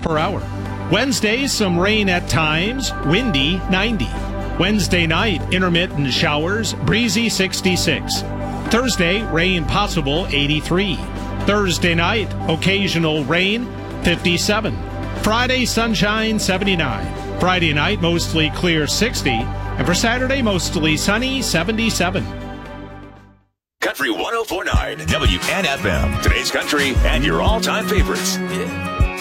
per hour. Wednesday, some rain at times, windy 90. Wednesday night, intermittent showers, breezy 66. Thursday, rain possible 83. Thursday night, occasional rain 57. Friday, sunshine 79. Friday night, mostly clear 60. And for Saturday, mostly sunny 77. Country 104.9 WNFM. Today's country and your all-time favorites. Yeah.